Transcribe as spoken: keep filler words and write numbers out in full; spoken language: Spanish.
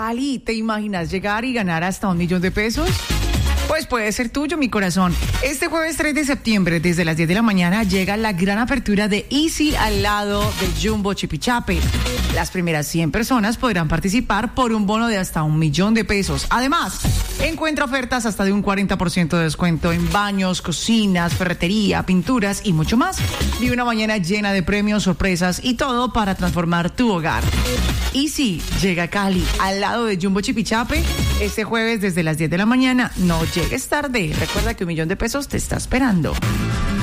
Cali, ¿te imaginas llegar y ganar hasta un millón de pesos? Pues puede ser tuyo, mi corazón. Este jueves tres de septiembre, desde las diez de la mañana, llega la gran apertura de Easy al lado de Jumbo Chipichape. Las primeras cien personas podrán participar por un bono de hasta un millón de pesos. Además, encuentra ofertas hasta de un cuarenta por ciento de descuento en baños, cocinas, ferretería, pinturas y mucho más. Vive una mañana llena de premios, sorpresas y todo para transformar tu hogar. Easy llega a Cali, al lado de Jumbo Chipichape, este jueves desde las diez de la mañana. No llegues tarde. Recuerda que un millón de pesos te está esperando.